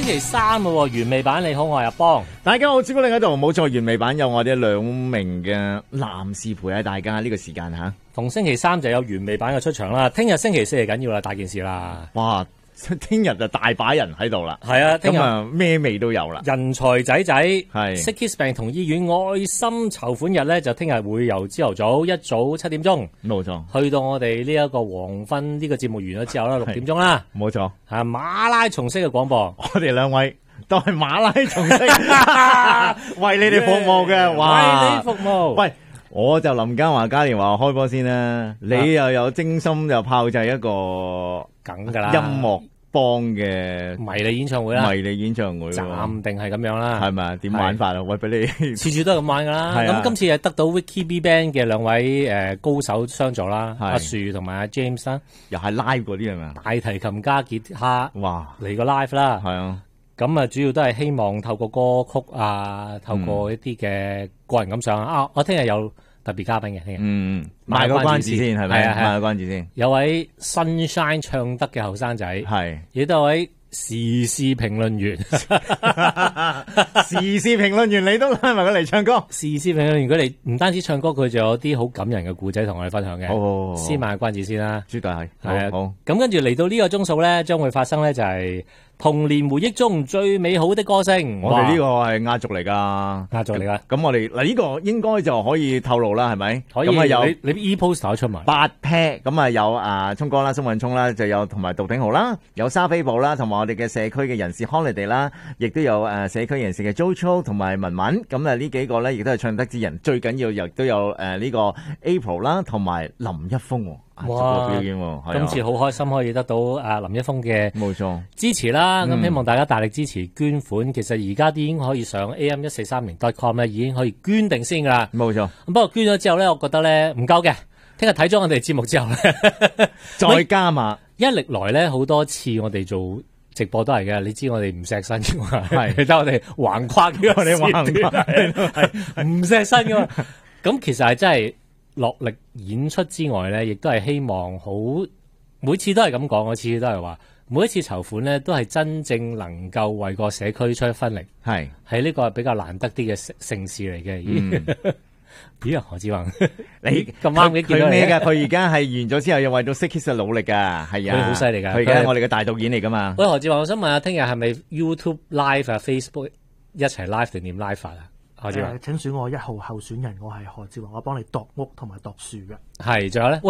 星期三咯，原味版你好，我係阿邦。 大家好，朱古力喺度，冇錯，原味版有我哋兩名嘅男士陪喺大家呢個時間吓。 逢星期三就有原味版嘅出場啦，聽日星期四係緊要啦，大件事啦。 哇！聽日就大把人喺度啦， 係啊，聽日咁啊咩味都有啦。 人才仔仔係 Sick Kids 病童醫院愛心籌款日咧，就聽日會由朝頭早一早7點鐘， 冇錯， 去到我哋呢一個黃昏呢個節目完咗之後啦，6點鐘啦， 冇錯， 係馬拉松式嘅廣播， 我哋兩位都係馬拉松式為你哋服務嘅，哇！ 為你服務。 喂，我就林嘉華嘉年華開波先啦，你又有精心又炮製一個梗噶啦， 音樂幫嘅迷你演唱會啦， 迷你演唱會， 暫定係咁樣啦， 係咪啊？點玩法啊？喂，俾你次次都係咁玩噶啦。咁今次係得到 Vicky B Band 嘅兩位高手相助啦，阿樹同埋阿 James 啦， 又係 live 嗰啲係咪？ 大提琴加吉他， 哇！ 嚟個 live 啦， 係啊。 咁啊，主要都係希望透過歌曲啊，透過一啲嘅個人感想啊。我聽日有特別嘉賓嘅，聽日賣個關子先係咪？ 係賣個關子先。 有位 Sunshine 唱得嘅後生仔， 係亦都有位時事評論員， 時事評論員你都拉埋佢嚟唱歌。 時事評論員佢哋唔單止唱歌，佢仲有啲好感人嘅故仔同我哋分享嘅。 好， 先賣個關子先啦， 絕對係。 係啊， 好。 咁跟住嚟到呢個鐘數咧，將會發生咧就係童年回憶中最美好的歌聲。 我哋呢個係壓軸嚟噶， 壓軸嚟噶。 咁我哋嗱呢個應該就可以透露啦，係咪？ 可以。 咁啊有你 e-poster 出埋 8 pair， 咁啊有聰哥啦、蘇運聰啦，就有同埋杜鼎豪啦，有沙飛寶啦，同埋我哋嘅社區嘅人士 Holiday 啦，亦都有社區人士嘅 JoJo 同埋文文。咁啊呢幾個咧，亦都係唱得之人。最緊要亦都有呢個 April 啦，同埋林一峰。 哇！ 表演今次好開心可以得到林一峰嘅冇錯支持啦，咁希望大家大力支持捐款。其實而家啲已經可以上 am1430.com 咧，已經可以捐定先噶啦。 冇錯。 不過捐咗之後咧，我覺得咧唔夠嘅。聽日睇咗我哋節目之後咧， 再加碼。 一歷來咧好多次我哋做直播都係嘅，你知我哋唔錫身嘅嘛，係得我哋橫跨嘅，我哋橫跨係唔錫身嘅嘛。咁其實係真係。落力演出之外咧，亦都係希望好每次都係咁講，我次次都係話每一次籌款咧，都係真正能夠為個社區出一分力，係呢個係比較難得啲嘅盛事嚟嘅。咦？何志宏，你咁啱嘅見到你㗎？佢而家係完咗之後，又為到 Sick Kids 努力㗎，係啊， 佢好犀利㗎。 佢而家係我哋嘅大導演嚟㗎嘛。 喂，何志宏，我想問下，聽日係咪 YouTube Live 啊、Facebook 一齊 live 定點 live 啊？ 請選我1號候選人，我係何志宏，我幫你度屋同埋度樹嘅。 係，仲有咧？